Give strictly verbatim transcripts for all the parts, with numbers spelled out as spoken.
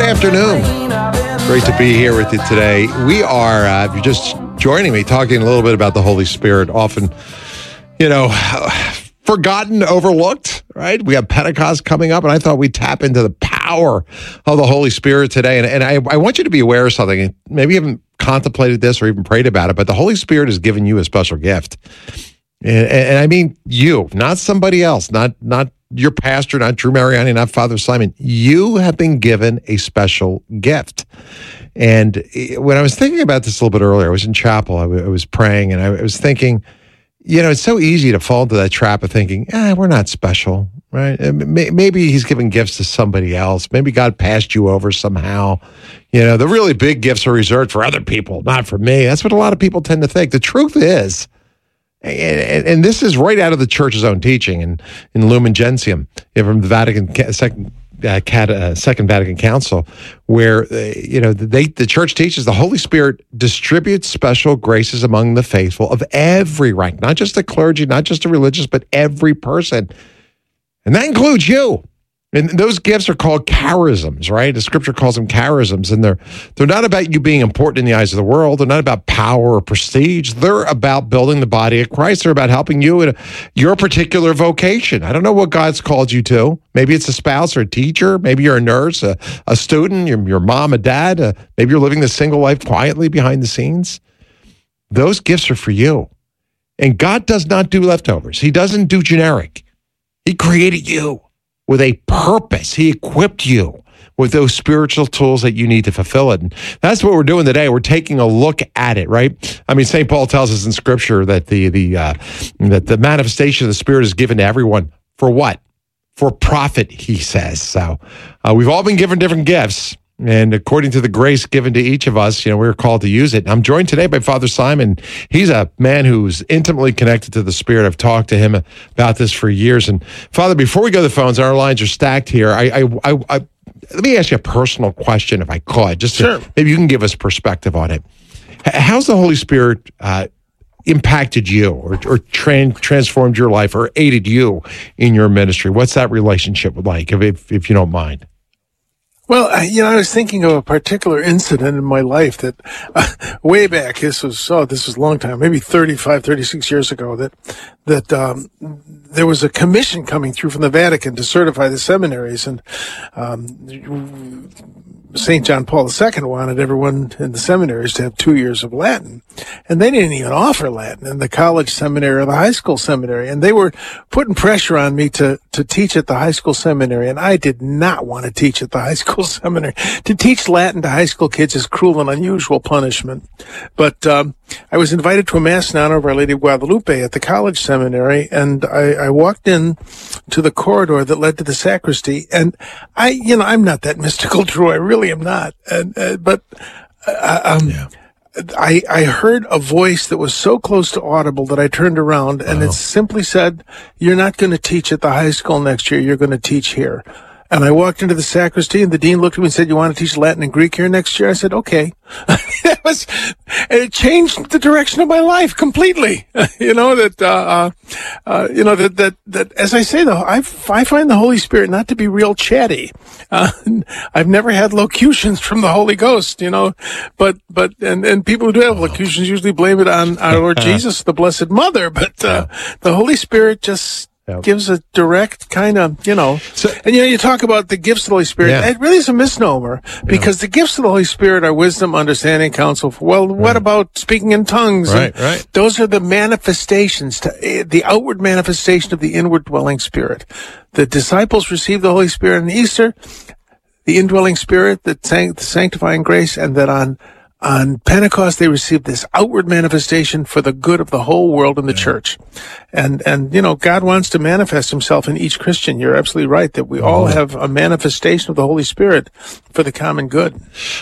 Good afternoon. Great to be here with you today. We are, uh, if you're just joining me, talking a little bit about the Holy Spirit, often, you know, forgotten, overlooked, right? We have Pentecost coming up, and I thought we'd tap into the power of the Holy Spirit today. And, and I, I want you to be aware of something. Maybe you haven't contemplated this or even prayed about it, but the Holy Spirit has given you a special gift. And, and I mean you, not somebody else, not not your pastor, not Drew Mariani, not Father Simon. You have been given a special gift. And when I was thinking about this a little bit earlier, I was in chapel, I, w- I was praying, and I was thinking, you know, it's so easy to fall into that trap of thinking, eh, we're not special, right? Maybe he's giving gifts to somebody else. Maybe God passed you over somehow. You know, the really big gifts are reserved for other people, not for me. That's what a lot of people tend to think. The truth is, And, and this is right out of the church's own teaching in, in Lumen Gentium from the Vatican Second uh, Cat, uh, Second Vatican Council, where uh, you know they the church teaches the Holy Spirit distributes special graces among the faithful of every rank, not just the clergy, not just the religious, but every person, and that includes you. And those gifts are called charisms, right? The scripture calls them charisms, and they're they're not about you being important in the eyes of the world. They're not about power or prestige. They're about building the body of Christ. They're about helping you in a, your particular vocation. I don't know what God's called you to. Maybe it's a spouse or a teacher. Maybe you're a nurse, a, a student, your, your mom, a dad. Uh, maybe you're living the single life quietly behind the scenes. Those gifts are for you. And God does not do leftovers. He doesn't do generic. He created you with a purpose. He equipped you with those spiritual tools that you need to fulfill it. And that's what we're doing today. We're taking a look at it, right? I mean, Saint Paul tells us in Scripture that the the uh, that the manifestation of the Spirit is given to everyone for what? For profit, he says. So uh, we've all been given different gifts. And according to the grace given to each of us, you know, we're called to use it. I'm joined today by Father Simon. He's a man who's intimately connected to the Spirit. I've talked to him about this for years. And Father, before we go to the phones, our lines are stacked here. I, I, I, I let me ask you a personal question, if I could. Just to, sure. Maybe you can give us perspective on it. How's the Holy Spirit uh, impacted you, or, or tra- transformed your life, or aided you in your ministry? What's that relationship like, if if, if you don't mind? Well, I, you know, I was thinking of a particular incident in my life that uh, way back, this was, oh, this was a long time, maybe thirty-five, thirty-six years ago, that, that, um, there was a commission coming through from the Vatican to certify the seminaries, and, um, Saint John Paul the Second wanted everyone in the seminaries to have two years of Latin. And they didn't even offer Latin in the college seminary or the high school seminary. And they were putting pressure on me to, to teach at the high school seminary. And I did not want to teach at the high school seminary. To teach Latin to high school kids is cruel and unusual punishment. But um, I was invited to a mass in honor of Our Lady of Guadalupe at the college seminary. And I, I walked in to the corridor that led to the sacristy. And I, you know, I'm not that mystical, Drew. I really am not. And, uh, but, uh, um, yeah. I, I heard a voice that was so close to audible that I turned around, and oh. it simply said, "You're not going to teach at the high school next year. You're going to teach here." And I walked into the sacristy, and the dean looked at me and said, "You want to teach Latin and Greek here next year?" I said, "Okay." That was, and it changed the direction of my life completely. You know, that, uh, uh, you know, that, that, that, as I say, though, I, I find the Holy Spirit not to be real chatty. Uh, I've never had locutions from the Holy Ghost, you know, but, but, and, and people who do have locutions usually blame it on our Lord Jesus, the Blessed Mother, but, uh, the Holy Spirit just, Yep. gives a direct kind of, you know, so, and you know, you talk about the gifts of the Holy Spirit. Yeah. It really is a misnomer, because yeah. the gifts of the Holy Spirit are wisdom, understanding, counsel. Well, right. what about speaking in tongues? Right, and right. Those are the manifestations, to, the outward manifestation of the inward dwelling Spirit. The disciples received the Holy Spirit on Easter, the indwelling Spirit, the, sanct- the sanctifying grace, and that on On Pentecost, they received this outward manifestation for the good of the whole world and the yeah. church. And, and, you know, God wants to manifest himself in each Christian. You're absolutely right that we oh. all have a manifestation of the Holy Spirit for the common good.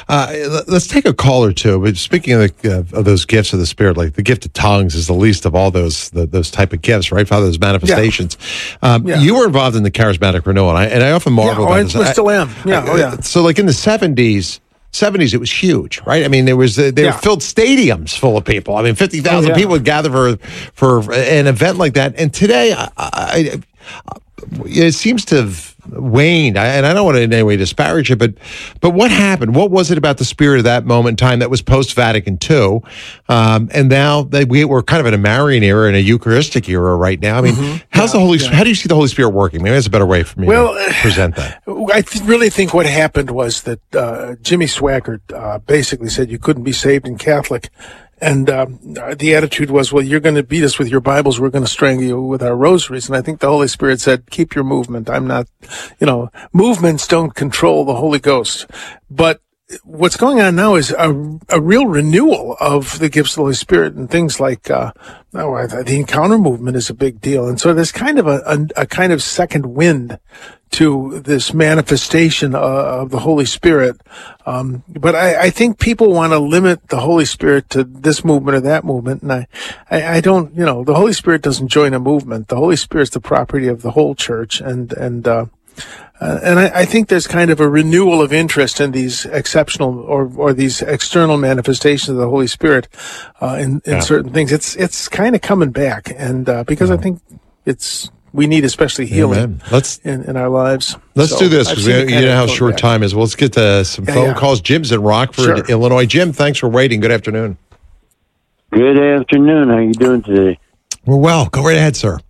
Uh, let's take a call or two. But speaking of, the, uh, of those gifts of the Spirit, like the gift of tongues is the least of all those the, those type of gifts, right, Father? Those manifestations. Yeah. Um, yeah. You were involved in the charismatic renewal, and I, and I often marvel yeah, oh, about this. I still am. Yeah, I, oh yeah. So like in the seventies, seventies, it was huge, right? I mean, there was uh, they yeah. filled stadiums full of people. I mean, fifty thousand oh, yeah. people would gather for for an event like that. And today, I, I, I, it seems to have waned. I, and I don't want to in any way disparage it, but but what happened? What was it about the Spirit of that moment in time that was post-Vatican Two? Um, and now that we, we're kind of in a Marian era and a Eucharistic era right now. I mean, mm-hmm. how's yeah, the Holy yeah. How do you see the Holy Spirit working? Maybe that's a better way for me well, to present that. I th- really think what happened was that uh, Jimmy Swaggart uh, basically said you couldn't be saved in Catholic. And um, the attitude was, well, you're going to beat us with your Bibles. We're going to strangle you with our rosaries. And I think the Holy Spirit said, keep your movement. I'm not, you know, movements don't control the Holy Ghost. But what's going on now is a, a real renewal of the gifts of the Holy Spirit, and things like uh, oh, the encounter movement is a big deal. And so there's kind of a, a, a kind of second wind to this manifestation uh, of the Holy Spirit. Um, but I, I think people want to limit the Holy Spirit to this movement or that movement. And I, I, I don't, you know, the Holy Spirit doesn't join a movement. The Holy Spirit's the property of the whole church. And, and, uh, uh and I, I think there's kind of a renewal of interest in these exceptional or, or these external manifestations of the Holy Spirit, uh, in, in yeah. certain things. It's, it's kind of coming back. And, uh, because yeah. I think it's, we need especially healing let's, in, in our lives. Let's so do this, because you know how short back. time is. Well, let's get to some yeah, phone yeah. calls. Jim's in Rockford, sure. Illinois. Jim, thanks for waiting. Good afternoon. Good afternoon. How are you doing today? We're well. Go right ahead, sir.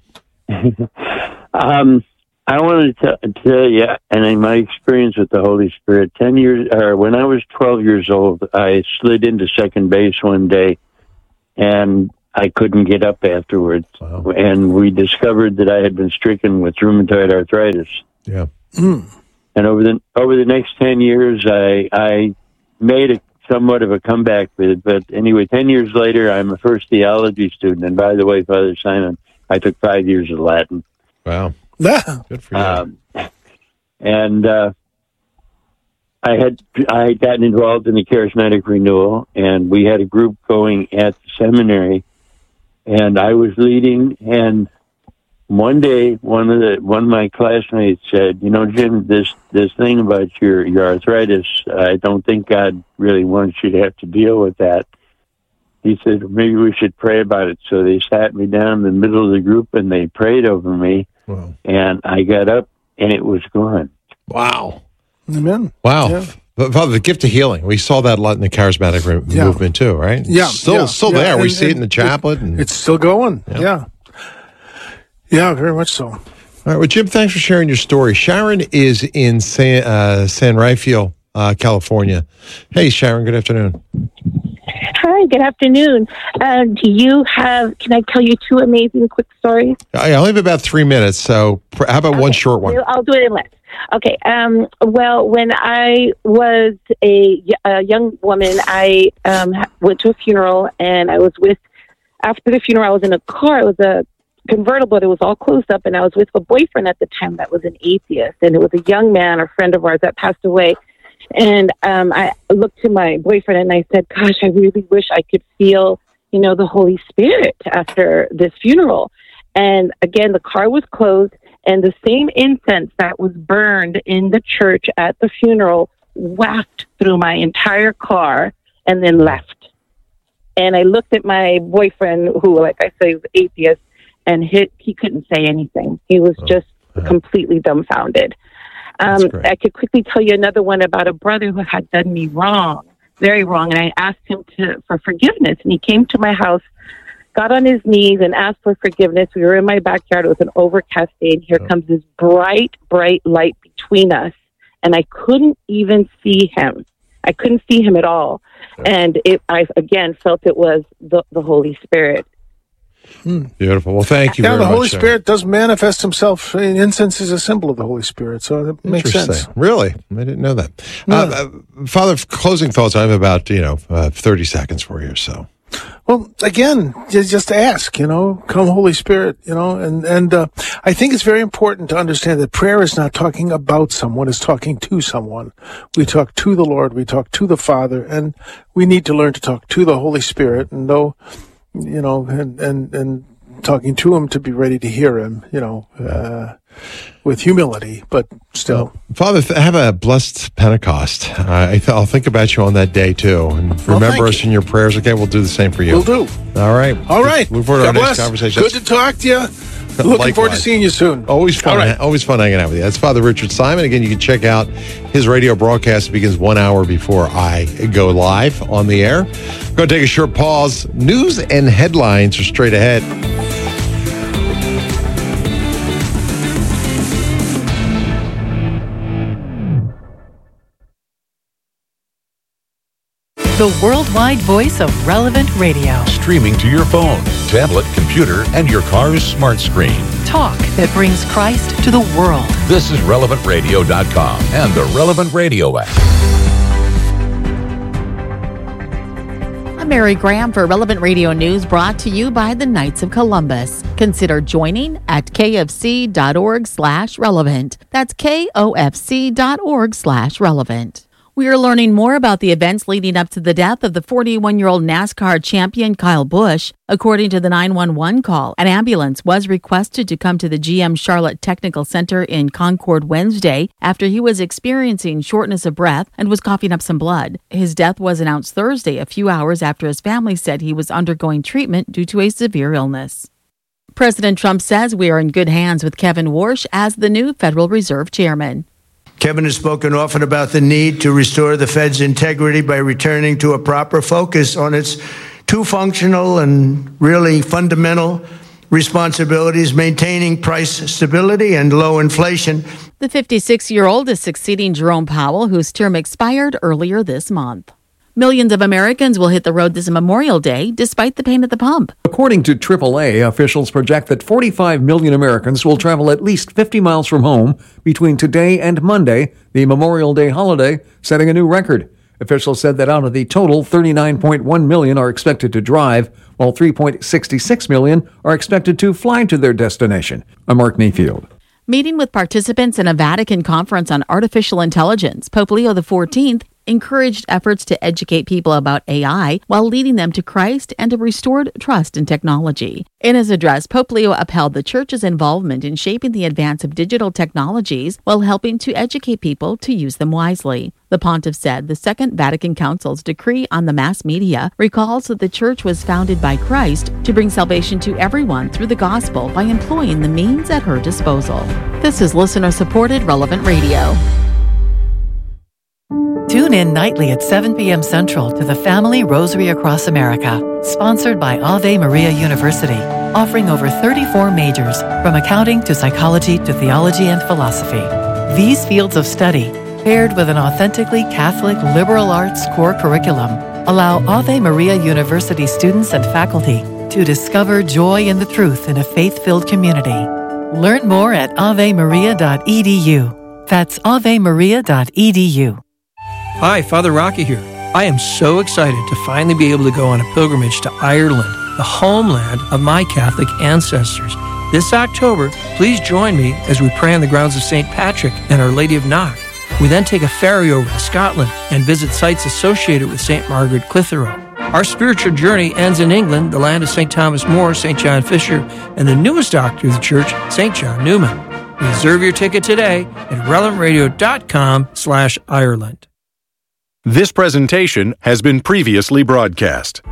um, I wanted to t- tell you, and in my experience with the Holy Spirit, ten years, or when I was twelve years old, I slid into second base one day, and I couldn't get up afterwards. Wow. And we discovered that I had been stricken with rheumatoid arthritis. Yeah. Mm. And over the over the next ten years, I I made a somewhat of a comeback with it. But anyway, ten years later, I'm a first theology student. And by the way, Father Simon, I took five years of Latin. Wow. Good for you. Um, and uh, I had I had gotten involved in the charismatic renewal, and we had a group going at the seminary. And I was leading, and one day, one of the one of my classmates said, "You know, Jim, this this thing about your your arthritis, I don't think God really wants you to have to deal with that." He said, "Maybe we should pray about it." So they sat me down in the middle of the group, and they prayed over me. Wow. And I got up, and it was gone. Wow! Amen. Wow. Yeah. But Father, the gift of healing, we saw that a lot in the charismatic re- yeah. movement too, right? Yeah. Still, yeah, still yeah. there. And, we see it in the chaplet. It, and, it's still going. Yeah. yeah. Yeah, very much so. All right. Well, Jim, thanks for sharing your story. Sharon is in San, uh, San Rafael, uh, California. Hey, Sharon, good afternoon. Hi, good afternoon. Uh, do you have, can I tell you two amazing quick stories? I only have about three minutes, so how about okay. one short one? I'll do it in less. Okay. Um, well, when I was a, a young woman, I um, went to a funeral, and I was with, after the funeral, I was in a car. It was a convertible. It was all closed up, and I was with a boyfriend at the time that was an atheist, and it was a young man, a friend of ours that passed away. And um, I looked to my boyfriend and I said, gosh, I really wish I could feel, you know, the Holy Spirit after this funeral. And again, the car was closed, and the same incense that was burned in the church at the funeral whacked through my entire car and then left. And I looked at my boyfriend, who, like I say, was atheist, and he, he couldn't say anything. He was oh, just uh-huh. completely dumbfounded. Um, I could quickly tell you another one about a brother who had done me wrong, very wrong. And I asked him to, for forgiveness. And he came to my house, got on his knees and asked for forgiveness. We were in my backyard. It was an overcast day. And here oh. comes this bright, bright light between us. And I couldn't even see him. I couldn't see him at all. Oh. And it, I, again, felt it was the, the Holy Spirit. Hmm. Beautiful. Well, thank you yeah, very much. Yeah, the Holy much, Spirit does manifest himself. Incense is a symbol of the Holy Spirit, so that makes sense. Really? I didn't know that. Yeah. Uh, uh, Father, closing thoughts. I have about, you know, uh, thirty seconds for you or so. Well, again, just ask, you know, come Holy Spirit, you know, and, and uh, I think it's very important to understand that prayer is not talking about someone, it's talking to someone. We talk to the Lord, we talk to the Father, and we need to learn to talk to the Holy Spirit, and know, you know, and, and, and talking to him to be ready to hear him, you know, uh, with humility, but still. Well, Father, th- have a blessed Pentecost. Uh, I th- I'll think about you on that day, too. And remember well, us you. in your prayers. Okay, we'll do the same for you. We'll do. All right. All right. Look forward to God our bless. next conversation. Good to talk to you. Looking Likewise. forward to seeing you soon. Always fun. All right. Always fun hanging out with you. That's Father Richard Simon. Again, you can check out his radio broadcast. It begins one hour before I go live on the air. Go take a short pause. News and headlines are straight ahead. The worldwide voice of Relevant Radio. Streaming to your phone, tablet, computer, and your car's smart screen. Talk that brings Christ to the world. This is relevant radio dot com and the Relevant Radio app. I'm Mary Graham for Relevant Radio News, brought to you by the Knights of Columbus. Consider joining at kfc.org slash relevant. That's kofc.org slash relevant. We are learning more about the events leading up to the death of the forty-one-year-old NASCAR champion Kyle Busch. According to the nine one one call, an ambulance was requested to come to the G M Charlotte Technical Center in Concord Wednesday after he was experiencing shortness of breath and was coughing up some blood. His death was announced Thursday, a few hours after his family said he was undergoing treatment due to a severe illness. President Trump says we are in good hands with Kevin Warsh as the new Federal Reserve Chairman. Kevin has spoken often about the need to restore the Fed's integrity by returning to a proper focus on its two functional and really fundamental responsibilities, maintaining price stability and low inflation. The fifty-six-year-old is succeeding Jerome Powell, whose term expired earlier this month. Millions of Americans will hit the road this Memorial Day despite the pain at the pump. According to triple A, officials project that forty-five million Americans will travel at least fifty miles from home between today and Monday, the Memorial Day holiday, setting a new record. Officials said that out of the total, thirty-nine point one million are expected to drive, while three point six six million are expected to fly to their destination. I'm Mark Mayfield. Meeting with participants in a Vatican conference on artificial intelligence, Pope Leo the fourteenth encouraged efforts to educate people about A I while leading them to Christ and to restored trust in technology. In his address, Pope Leo upheld the Church's involvement in shaping the advance of digital technologies while helping to educate people to use them wisely. The pontiff said the Second Vatican Council's decree on the mass media recalls that the Church was founded by Christ to bring salvation to everyone through the gospel by employing the means at her disposal. This is listener-supported Relevant Radio. Tune in nightly at seven p.m. Central to the Family Rosary Across America, sponsored by Ave Maria University, offering over thirty-four majors, from accounting to psychology to theology and philosophy. These fields of study, paired with an authentically Catholic liberal arts core curriculum, allow Ave Maria University students and faculty to discover joy in the truth in a faith-filled community. Learn more at ave maria dot e d u. That's ave maria dot e d u. Hi, Father Rocky here. I am so excited to finally be able to go on a pilgrimage to Ireland, the homeland of my Catholic ancestors. This October, please join me as we pray on the grounds of Saint Patrick and Our Lady of Knock. We then take a ferry over to Scotland and visit sites associated with Saint Margaret Clitheroe. Our spiritual journey ends in England, the land of Saint Thomas More, Saint John Fisher, and the newest doctor of the Church, Saint John Newman. Reserve your ticket today at relevant radio dot com slash Ireland. This presentation has been previously broadcast.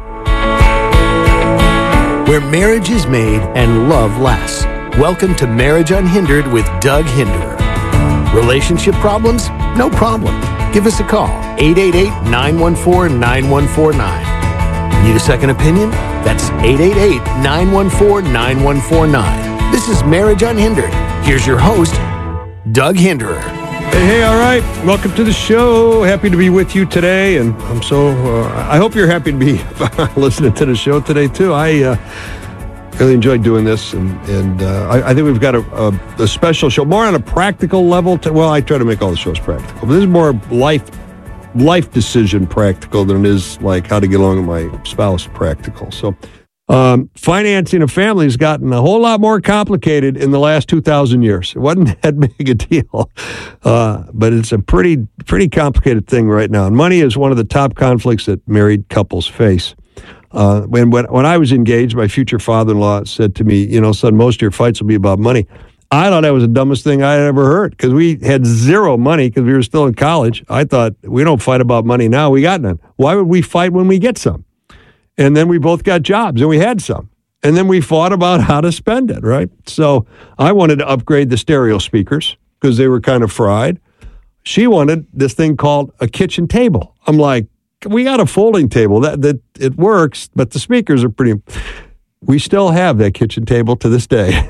Where marriage is made and love lasts. Welcome to Marriage Unhindered with Doug Hinderer. Relationship problems? No problem. Give us a call, eight eight eight, nine one four, nine one four nine. Need a second opinion? That's eight eight eight, nine one four, nine one four nine. This is Marriage Unhindered. Here's your host, Doug Hinderer. Hey, hey, all right. Welcome to the show. Happy to be with you today, and I'm so, uh, I hope you're happy to be listening to the show today, too. I uh, really enjoyed doing this, and, and uh, I, I think we've got a, a, a special show, more on a practical level. To, well, I try to make all the shows practical, but this is more life life decision practical than it is like how to get along with my spouse practical. So um, financing a family has gotten a whole lot more complicated in the last two thousand years. It wasn't that big a deal, uh, but it's a pretty pretty complicated thing right now. And money is one of the top conflicts that married couples face. Uh, when, when when I was engaged, my future father-in-law said to me, you know, son, most of your fights will be about money. I thought that was the dumbest thing I had ever heard, because we had zero money because we were still in college. I thought, we don't fight about money now. We got none. Why would we fight when we get some? And then we both got jobs and we had some. And then we fought about how to spend it, right? So I wanted to upgrade the stereo speakers because they were kind of fried. She wanted this thing called a kitchen table. I'm like, we got a folding table. That that it works, but the speakers are pretty... We still have that kitchen table to this day.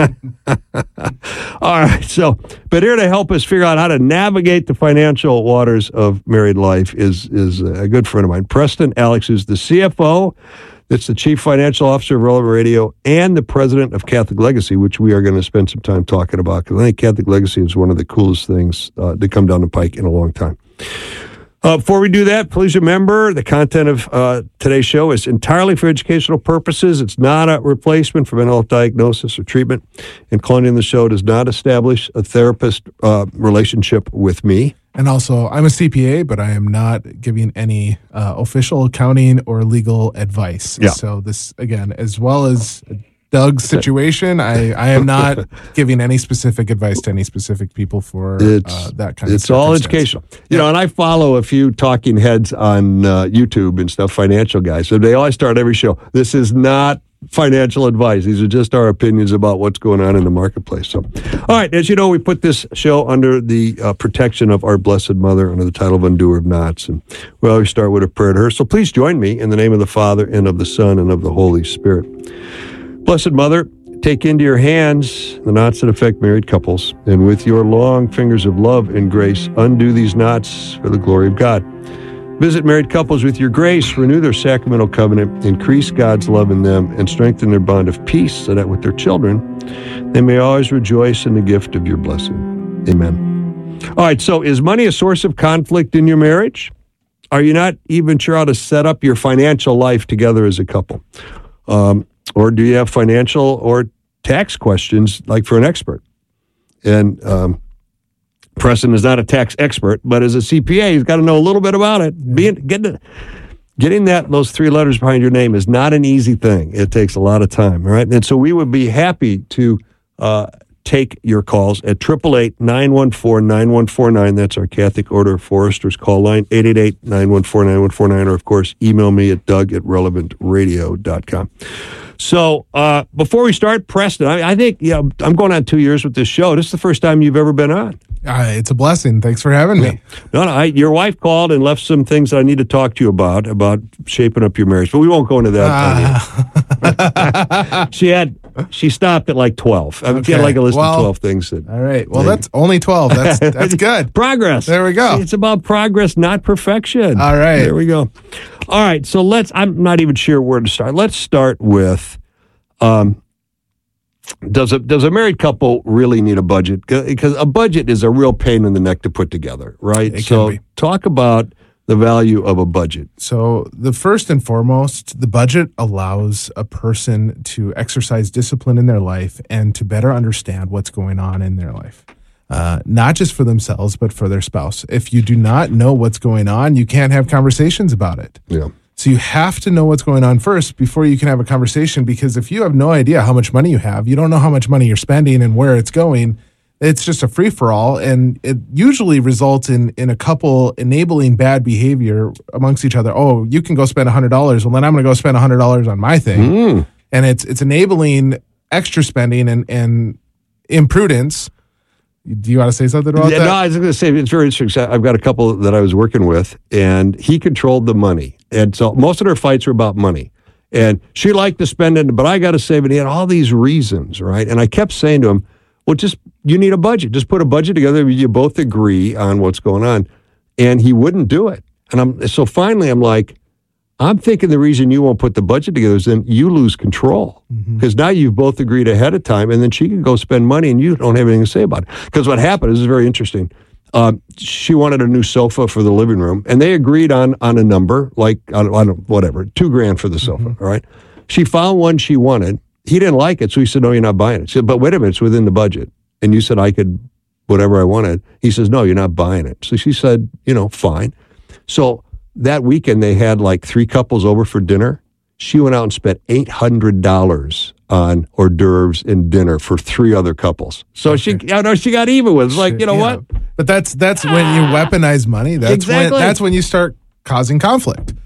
All right, so, but here to help us figure out how to navigate the financial waters of married life is, is a good friend of mine, Preston Alex, who's the C F O. It's the Chief Financial Officer of Relevant Radio and the President of Catholic Legacy, which we are going to spend some time talking about, because I think Catholic Legacy is one of the coolest things uh, to come down the pike in a long time. Uh, before we do that, please remember the content of uh, today's show is entirely for educational purposes. It's not a replacement for mental health diagnosis or treatment. Including the show does not establish a therapist uh, relationship with me. And also, I'm a C P A, but I am not giving any uh, official accounting or legal advice. Yeah. So this, again, as well as Doug's situation, I, I am not giving any specific advice to any specific people for uh, that kind of It's all educational. You yeah. know, and I follow a few talking heads on uh, YouTube and stuff, financial guys. So they always start every show. This is not financial advice. These are just our opinions about what's going on in the marketplace. So, all right, as you know, we put this show under the uh, protection of our Blessed Mother under the title of Undoer of Knots. And we always start with a prayer to her. So please join me in the name of the Father and of the Son and of the Holy Spirit. Blessed Mother, take into your hands the knots that affect married couples, and with your long fingers of love and grace, undo these knots for the glory of God. Visit married couples with your grace, renew their sacramental covenant, increase God's love in them, and strengthen their bond of peace so that with their children, they may always rejoice in the gift of your blessing. Amen. All right, so is money a source of conflict in your marriage? Are you not even sure how to set up your financial life together as a couple? Um, or do you have financial or tax questions like for an expert? And um, Preston is not a tax expert, but as a C P A, he's got to know a little bit about it. Being getting getting that those three letters behind your name is not an easy thing. It takes a lot of time, all right? And so we would be happy to uh, take your calls at eight eight eight, nine one four, nine one four nine. That's our Catholic Order of Foresters call line, eight eight eight, nine one four, nine one four nine, or of course, email me at doug at relevant radio dot com. So uh, before we start, Preston, I, I think you know, I'm going on two years with this show. This is the first time you've ever been on. Uh, it's a blessing. Thanks for having me. Yeah. No, no, I, your wife called and left some things that I need to talk to you about, about shaping up your marriage, but we won't go into that. Uh. she had, she stopped at like twelve. I mean, okay. She had like a list well, of twelve things. That, all right. Well, that's only twelve. That's that's good. Progress. There we go. See, it's about progress, not perfection. All right. There we go. All right. So let's, I'm not even sure where to start. Let's start with, um, Does a does a married couple really need a budget? Because a budget is a real pain in the neck to put together, right? It so can be. Talk about the value of a budget. So the first and foremost, the budget allows a person to exercise discipline in their life and to better understand what's going on in their life. Uh, not just for themselves, but for their spouse. If you do not know what's going on, you can't have conversations about it. Yeah. So you have to know what's going on first before you can have a conversation, because if you have no idea how much money you have, you don't know how much money you're spending and where it's going, it's just a free-for-all, and it usually results in, in a couple enabling bad behavior amongst each other. Oh, you can go spend one hundred dollars. Well, then I'm going to go spend one hundred dollars on my thing. Mm. And it's it's enabling extra spending and, and imprudence. Do you want to say something about yeah, that? No, I was going to say, it's very interesting. I've got a couple that I was working with, and he controlled the money. And so most of their fights were about money. And she liked to spend it, but I got to save it. He had all these reasons, right? And I kept saying to him, well, just, you need a budget. Just put a budget together. You both agree on what's going on. And he wouldn't do it. And I'm so finally, I'm like, I'm thinking the reason you won't put the budget together is then you lose control. Because mm-hmm. now you've both agreed ahead of time, and then she can go spend money and you don't have anything to say about it. Because what happened, this is very interesting. Uh, she wanted a new sofa for the living room, and they agreed on on a number, like, I don't, I don't whatever, two grand for the sofa, mm-hmm. all right? She found one she wanted. He didn't like it, so he said, no, you're not buying it. She said, but wait a minute, it's within the budget. And you said I could, whatever I wanted. He says, no, you're not buying it. So she said, you know, fine. So that weekend, they had like three couples over for dinner. She went out and spent eight hundred dollars on hors d'oeuvres and dinner for three other couples. So okay. she, you know, she got even with it. It's like, you know yeah. what? But that's that's when you weaponize money. That's exactly. when that's when you start causing conflict.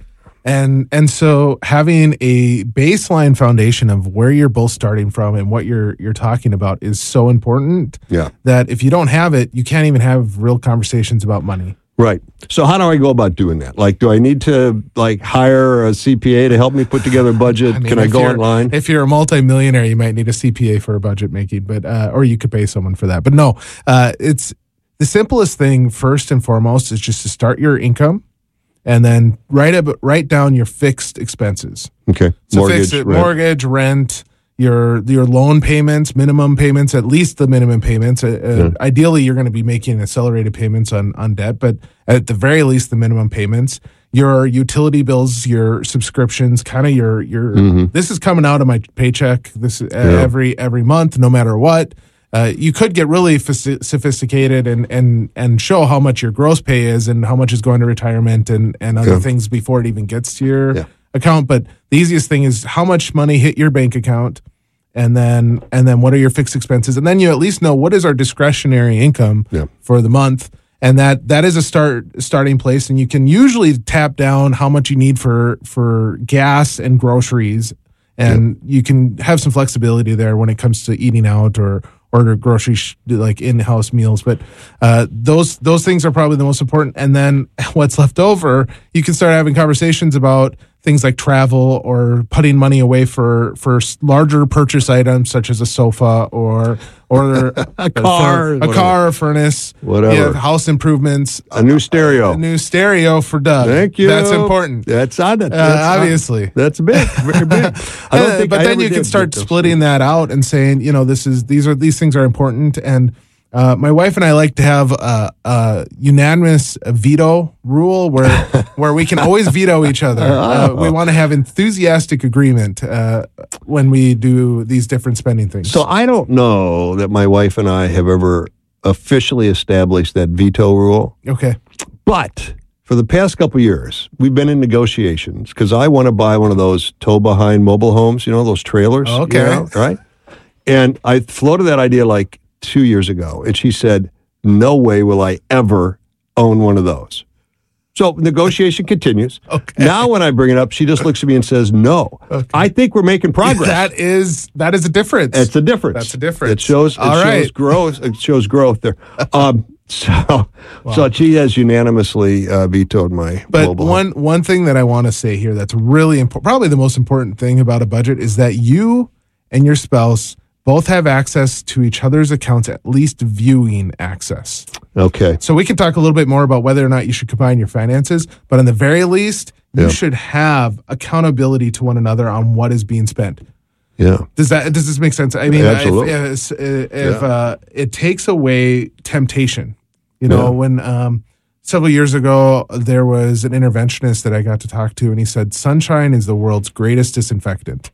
And and so having a baseline foundation of where you're both starting from and what you're you're talking about is so important. Yeah. That if you don't have it, you can't even have real conversations about money. Right. So how do I go about doing that? Like, do I need to like hire a C P A to help me put together a budget? I mean, Can I go online? If you're a multimillionaire, you might need a C P A for a budget making, but uh, or you could pay someone for that. But no, uh, it's the simplest thing. First and foremost is just to start your income, and then write up, write down your fixed expenses. Okay. So Mortgage, fix it, rent. mortgage, rent. Your your loan payments, minimum payments, at least the minimum payments. Uh, Yeah. Ideally, you're going to be making accelerated payments on, on debt, but at the very least, the minimum payments. Your utility bills, your subscriptions, kind of your your. Mhm. This is coming out of my paycheck. This uh, Yeah. every every month, no matter what. Uh, you could get really f- sophisticated and and and show how much your gross pay is and how much is going to retirement and and other Yeah. things before it even gets to your Yeah. account. But the easiest thing is how much money hit your bank account, and then and then what are your fixed expenses, and then you at least know what is our discretionary income Yeah. for the month, and that that is a start starting place. And you can usually tap down how much you need for for gas and groceries, and you can have some flexibility there when it comes to eating out or order grocery sh- like in-house meals. But uh, those those things are probably the most important. And then what's left over, you can start having conversations about things like travel or putting money away for for s- larger purchase items such as a sofa or or A car, a whatever. car, a furnace, Whatever. yeah, house improvements, A new stereo. a new stereo for Doug. Thank you. That's important. That's on it. Uh, That's obviously. That's big. Very big. I don't Uh, think but I then ever you can did start get those. splitting that out and saying, you know, this is these are these things are important. And uh, my wife and I like to have a, a unanimous veto rule where where we can always veto each other. Uh, we want to have enthusiastic agreement uh, when we do these different spending things. So I don't know that my wife and I have ever officially established that veto rule. Okay. But for the past couple of years, we've been in negotiations because I want to buy one of those tow behind mobile homes, you know, those trailers. you Okay. know, right? And I floated that idea like two years ago. And she said, no way will I ever own one of those. So negotiation continues. Okay. Now when I bring it up, she just looks at me and says, no. Okay. I think we're making progress. That is that is a difference. It's a difference. That's a difference. It shows. It All shows right. growth. It shows growth there. Um, so, so she has unanimously uh, vetoed my But mobile one home. one thing that I want to say here that's really important, probably the most important thing about a budget is that you and your spouse both have access to each other's accounts, at least viewing access. Okay. So we can talk a little bit more about whether or not you should combine your finances, but in the very least, you Yeah. should have accountability to one another on what is being spent. Yeah. Does that does this make sense? I mean, Absolutely. if, if, if Yeah. uh, it takes away temptation, you know, Yeah. when um, several years ago there was an interventionist that I got to talk to, and he said, "Sunshine is the world's greatest disinfectant,"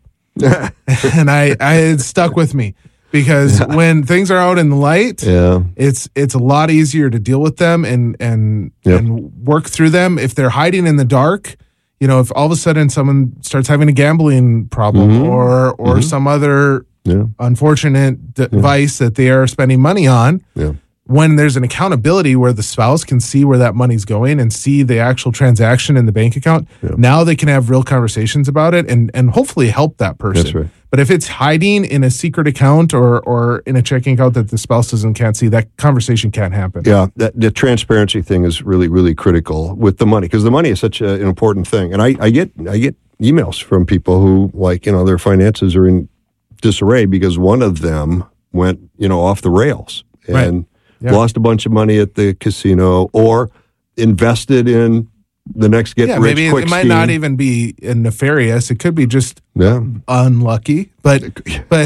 and I, I it stuck with me because Yeah. when things are out in the light, Yeah. it's it's a lot easier to deal with them and and Yep. and work through them. If they're hiding in the dark, you know, if all of a sudden someone starts having a gambling problem Mhm. or or Mhm. some other Yeah. unfortunate device that they are spending money on, Yeah. when there's an accountability where the spouse can see where that money's going and see the actual transaction in the bank account, Yeah. now they can have real conversations about it and and hopefully help that person. That's right. But if it's hiding in a secret account or or in a checking account that the spouse doesn't can't see, that conversation can't happen. Yeah, that, the transparency thing is really, really critical with the money because the money is such a, an important thing. And I, I get, I get emails from people who, like, you know, their finances are in disarray because one of them went, you know, off the rails and Right. Yeah. lost a bunch of money at the casino or invested in the next get yeah, rich maybe it, quick it might scheme. not even be uh, nefarious. It could be just Yeah. unlucky, but but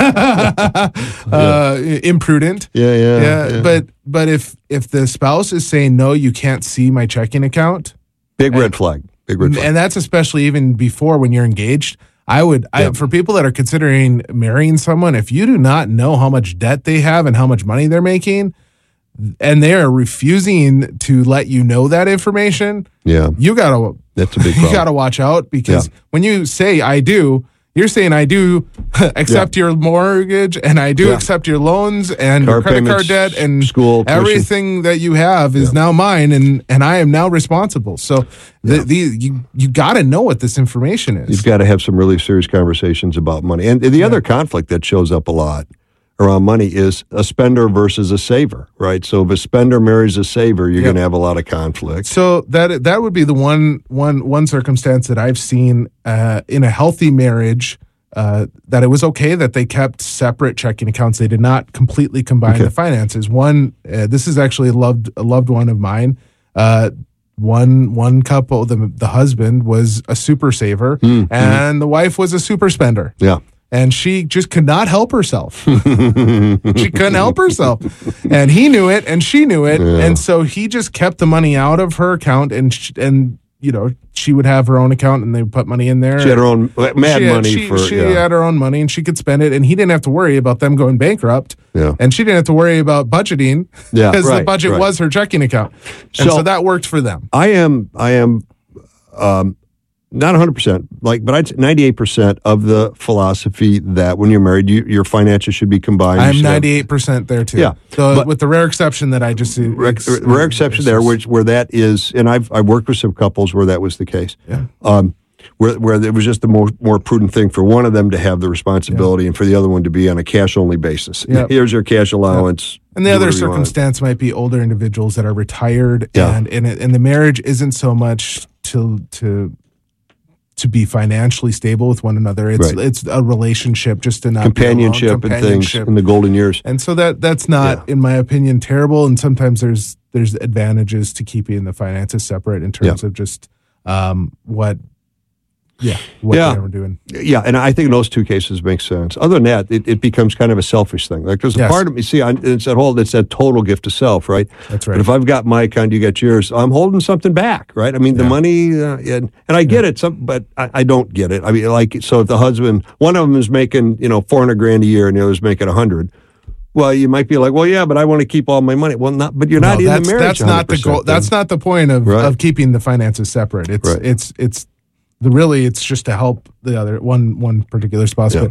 uh, imprudent. Yeah, yeah, yeah. yeah. But but if if the spouse is saying no, you can't see my checking account, Big red flag. Big red flag. and that's especially even before when you're engaged. I would, I, Yeah. for people that are considering marrying someone, if you do not know how much debt they have and how much money they're making, and they are refusing to let you know that information, Yeah. you gotta That's a big you problem. gotta watch out because Yeah. when you say I do, You're saying I do accept Yeah. your mortgage and I do Yeah. accept your loans and Car your credit payments, card debt and school tuition. everything that you have is now mine, and, and I am now responsible. So the, the you you got to know what this information is. You've got to have some really serious conversations about money. And the other conflict that shows up a lot around money is a spender versus a saver, right? So if a spender marries a saver, you're Yep. going to have a lot of conflict. So that that would be the one one one circumstance that I've seen uh, in a healthy marriage, uh, that it was okay that they kept separate checking accounts. They did not completely combine Okay. the finances. One, uh, this is actually a loved a loved one of mine. Uh, one one couple, the the husband was a super saver, Mm, and the wife was a super spender. Yeah. And she just could not help herself. She couldn't help herself. And he knew it and she knew it. Yeah. And so he just kept the money out of her account, and, sh- and you know, she would have her own account and they would put money in there. She had her own mad She had- money she, for She yeah. had her own money and she could spend it, and he didn't have to worry about them going bankrupt. Yeah. And she didn't have to worry about budgeting Yeah, because the right, budget right. was her checking account. And So- so that worked for them. I am, I am, um, not one hundred percent, like, but I'd say ninety-eight percent of the philosophy that when you're married, you, your finances should be combined. You I'm should have- ninety-eight percent there too. Yeah, So but- with the rare exception that I just Rare, rare exception there, which where that is, and I've I've worked with some couples where that was the case. Yeah. Um, where where it was just the more more prudent thing for one of them to have the responsibility, and for the other one to be on a cash only basis. Yep. Here's your cash allowance. And the do other whatever you want. circumstance might be older individuals that are retired, Yeah. and and, it, and the marriage isn't so much to to to be financially stable with one another. It's Right. it's a relationship, just to not be alone, companionship and things companionship. in the golden years. And so that that's not, in my opinion, terrible. And sometimes there's there's advantages to keeping the finances separate in terms Yeah. of just um, what, yeah, what Yeah. they were doing. Yeah, and I think those two cases make sense. Other than that, it, it becomes kind of a selfish thing. Like there's a Yes. part of me, see, I, it's that whole, it's that total gift to self, right? That's right. But if I've got my account, you got yours, I'm holding something back, right? I mean, the Yeah. money, uh, and, and I get it, some, but I, I don't get it. I mean, like, so if the husband, one of them is making, you know, four hundred grand a year and the other's making a hundred. Well, you might be like, well, yeah, but I want to keep all my money. Well, not, but you're not No, in that's, the marriage. That's not the one hundred percent goal. That's then. not the point of, Right. of keeping the finances separate. It's Right. it's it's the really it's just to help the other one one particular spouse. Yeah. But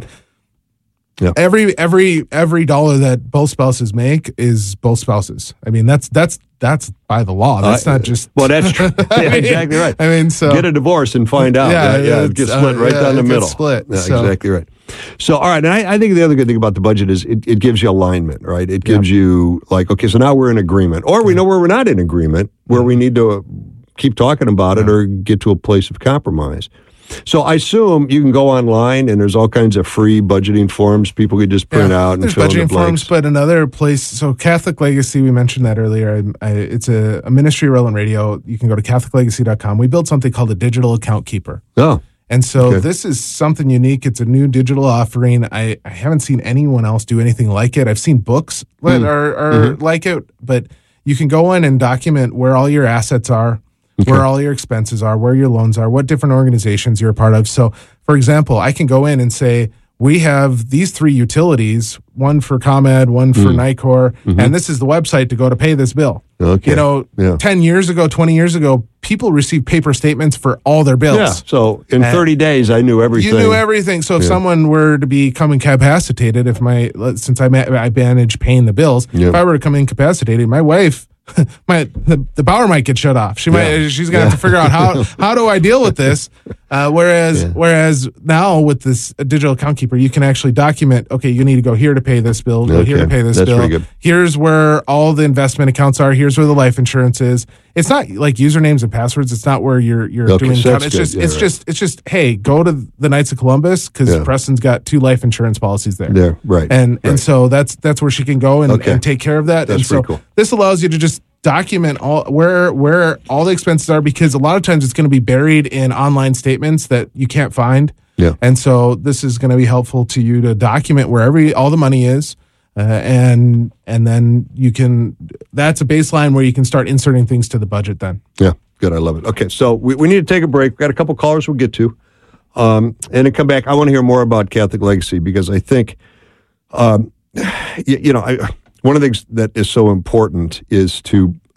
Yeah. every every every dollar that both spouses make is both spouses. I mean, that's that's that's by the law. That's Uh, not just Well, that's true. I Yeah, mean- exactly right. I mean, so Get a divorce and find out. Yeah, Yeah, yeah, it it's, gets uh, split right yeah, down the it gets middle. split, Yeah, so- exactly right. So, all right, and I, I think the other good thing about the budget is it, it gives you alignment, right? It gives you like, okay, so now we're in agreement, or we know where we're not in agreement, where we need to uh, keep talking about it or get to a place of compromise. So I assume you can go online and there's all kinds of free budgeting forms people could just print out and There's fill in the budgeting blanks. forms, but another place. So Catholic Legacy, we mentioned that earlier. I, I, it's a, a ministry of Relevant Radio. You can go to catholic legacy dot com. We built something called a digital account keeper. Oh. And so Okay. this is something unique. It's a new digital offering. I, I haven't seen anyone else do anything like it. I've seen books that Mm. are, are Mhm. like it, but you can go in and document where all your assets are, Okay. where all your expenses are, where your loans are, what different organizations you're a part of. So, for example, I can go in and say, we have these three utilities, one for ComEd, one for Mm. Nicor, Mhm. and this is the website to go to pay this bill. Okay. You know, Yeah. ten years ago, twenty years ago, people received paper statements for all their bills. Yeah, so in And- thirty days, I knew everything. You knew everything. So if Yeah. someone were to become incapacitated, if my since I ma- I manage paying the bills, Yeah. if I were to come incapacitated, my wife, my the, the power might get shut off. She might Yeah. she's gonna Yeah. have to figure out how how do I deal with this. Uh, whereas Yeah. whereas now with this uh, digital account keeper, you can actually document. Okay, you need to go here to pay this bill. Go here to Okay. pay this That's bill. pretty good. Here's where all the investment accounts are. Here's where the life insurance is. It's not like usernames and passwords. It's not where you're you're Okay, doing. so Count. that's It's good. just Yeah, it's right. just it's just hey, go to the Knights of Columbus because Yeah. Preston's got two life insurance policies there. There, right. And and right. so that's that's where she can go and, Okay. and take care of that. That's and so pretty cool. this allows you to just document all where where all the expenses are, because a lot of times it's going to be buried in online statements that you can't find. Yeah. And so this is going to be helpful to you to document wherever you, all the money is. Uh, and and then you can that's a baseline where you can start inserting things to the budget then. Yeah, good. I love it. Okay, so we, we need to take a break. We've got a couple callers we'll get to. Um, and then come back. I want to hear more about Catholic Legacy because I think, um, you, you know, I, one of the things that is so important is to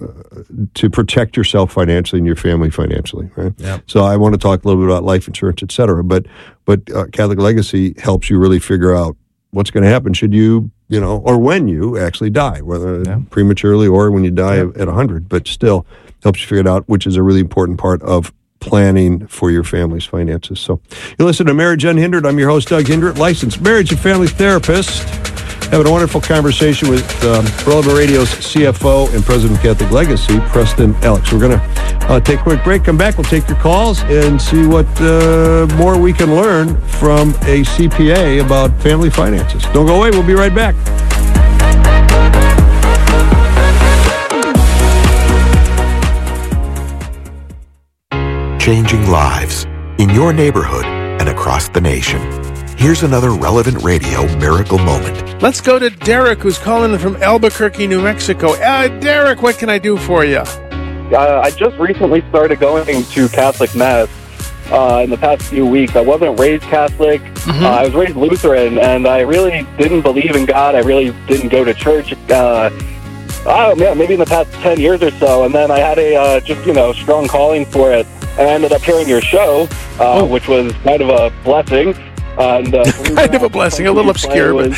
uh, to protect yourself financially and your family financially, right? Yep. So I want to talk a little bit about life insurance, et cetera. But but uh, Catholic Legacy helps you really figure out what's going to happen should you, you know, or when you actually die, whether Yeah. prematurely or when you die at one hundred. But still helps you figure it out, which is a really important part of planning for your family's finances. So you listen to Marriage Unhindered. I'm your host, Doug Hindert, licensed marriage and family therapist. Having a wonderful conversation with um, Relevant Radio's C F O and President of Catholic Legacy, Preston Alex. We're going to uh, take a quick break, come back, we'll take your calls and see what uh, more we can learn from a C P A about family finances. Don't go away, we'll be right back. Changing lives in your neighborhood and across the nation. Here's another Relevant Radio miracle moment. Let's go to Derek, who's calling from Albuquerque, New Mexico. Uh, Derek, what can I do for you? Uh, I just recently started going to Catholic Mass uh, in the past few weeks. I wasn't raised Catholic. Mm-hmm. Uh, I was raised Lutheran, and I really didn't believe in God. I really didn't go to church. Uh, I don't know, maybe in the past ten years or so. And then I had a uh, just, you know, strong calling for it. And I ended up hearing your show, uh, oh. which was kind of a blessing. And, uh, kind of a blessing, a little obscure, but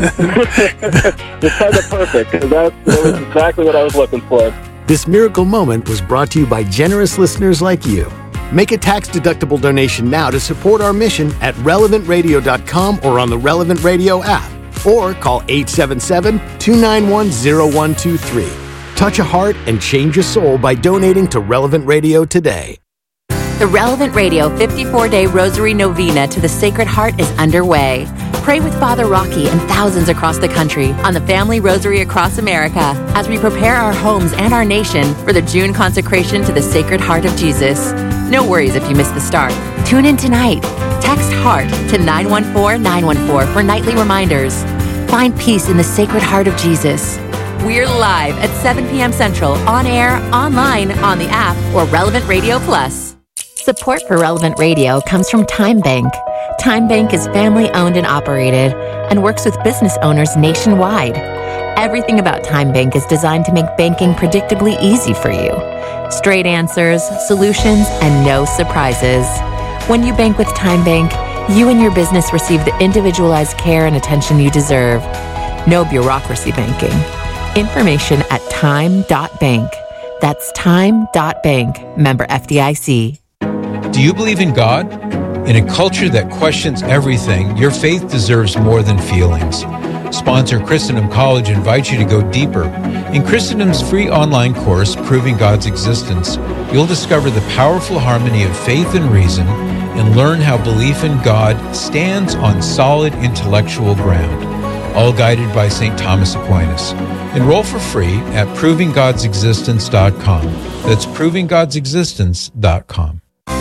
it's kind of perfect. That, that was exactly what I was looking for. This miracle moment was brought to you by generous listeners like you. Make a tax-deductible donation now to support our mission at relevant radio dot com or on the Relevant Radio app, or call eight seven seven, two nine one, zero one two three. Touch a heart and change a soul by donating to Relevant Radio today. The Relevant Radio fifty-four day Rosary Novena to the Sacred Heart is underway. Pray with Father Rocky and thousands across the country on the Family Rosary Across America as we prepare our homes and our nation for the June consecration to the Sacred Heart of Jesus. No worries if you missed the start. Tune in tonight. Text HEART to nine one four nine one four for nightly reminders. Find peace in the Sacred Heart of Jesus. We're live at seven p.m. Central, on air, online, on the app, or Relevant Radio Plus. Support for Relevant Radio comes from Time Bank. Time Bank is family-owned and operated and works with business owners nationwide. Everything about Time Bank is designed to make banking predictably easy for you. Straight answers, solutions, and no surprises. When you bank with Time Bank, you and your business receive the individualized care and attention you deserve. No bureaucracy banking. Information at time dot bank. That's time dot bank. Member F D I C. Do you believe in God? In a culture that questions everything, your faith deserves more than feelings. Sponsor Christendom College invites you to go deeper. In Christendom's free online course, Proving God's Existence, you'll discover the powerful harmony of faith and reason and learn how belief in God stands on solid intellectual ground, all guided by Saint Thomas Aquinas. Enroll for free at proving gods existence dot com. That's proving gods existence dot com.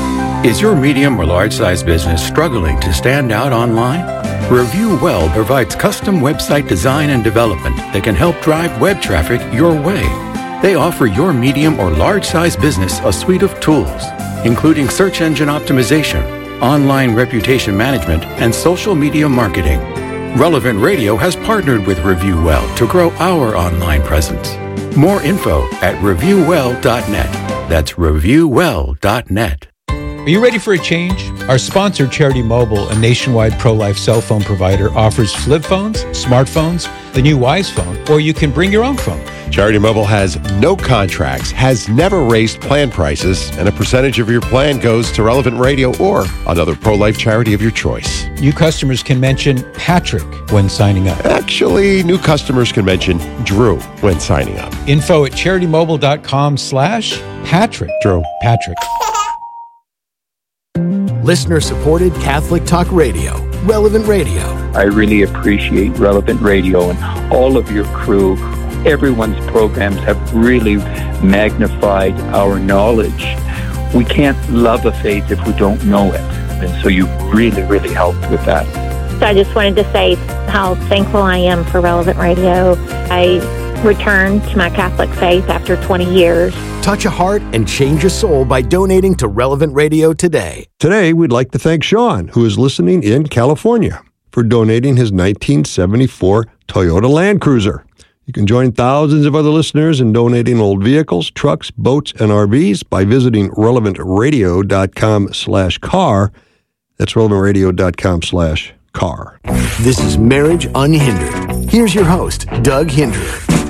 Is your medium or large-size business struggling to stand out online? Review Well provides custom website design and development that can help drive web traffic your way. They offer your medium or large-size business a suite of tools, including search engine optimization, online reputation management, and social media marketing. Relevant Radio has partnered with Review Well to grow our online presence. More info at review well dot net. That's review well dot net. Are you ready for a change? Our sponsor, Charity Mobile, a nationwide pro-life cell phone provider, offers flip phones, smartphones, the new Wise phone, or you can bring your own phone. Charity Mobile has no contracts, has never raised plan prices, and a percentage of your plan goes to Relevant Radio or another pro-life charity of your choice. New customers can mention Patrick when signing up. Actually, new customers can mention Drew when signing up. Info at charity mobile dot com slash Patrick. Drew. Patrick. Listener-supported Catholic Talk Radio, Relevant Radio. I really appreciate Relevant Radio and all of your crew. Everyone's programs have really magnified our knowledge. We can't love a faith if we don't know it. And so you really, really helped with that. So I just wanted to say how thankful I am for Relevant Radio. I returned to my Catholic faith after twenty years. Touch a heart and change a soul by donating to Relevant Radio today. Today, we'd like to thank Sean, who is listening in California, for donating his nineteen seventy-four Toyota Land Cruiser. You You can join thousands of other listeners in donating old vehicles, trucks, boats, and R Vs by visiting relevantradio.com slash car. That's relevantradio.com slash car. This is Marriage Unhindered. Here's your host, Doug Hinderer.